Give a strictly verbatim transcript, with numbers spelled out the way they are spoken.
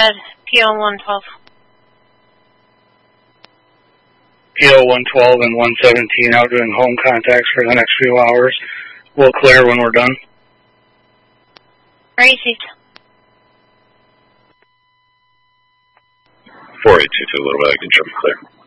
ahead. P O one twelve. P O one twelve and one seventeen out doing home contacts for the next few hours. We'll clear when we're done. Received. four eight two two, Little Valley, can show me clear.